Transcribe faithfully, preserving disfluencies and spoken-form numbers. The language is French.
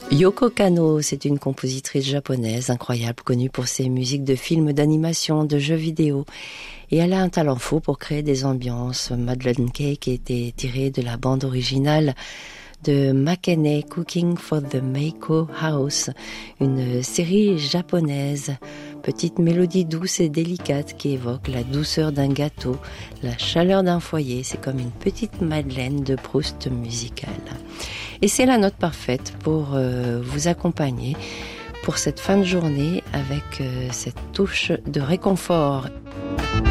Yoko Kanno, c'est une compositrice japonaise incroyable, connue pour ses musiques de films d'animation, de jeux vidéo. Et elle a un talent fou pour créer des ambiances. Madeleine Cake était tirée de la bande originale de Makene Cooking for the Meiko House, une série japonaise. Petite mélodie douce et délicate qui évoque la douceur d'un gâteau, la chaleur d'un foyer. C'est comme une petite Madeleine de Proust musicale. Et c'est la note parfaite pour euh, vous accompagner pour cette fin de journée avec euh, cette touche de réconfort.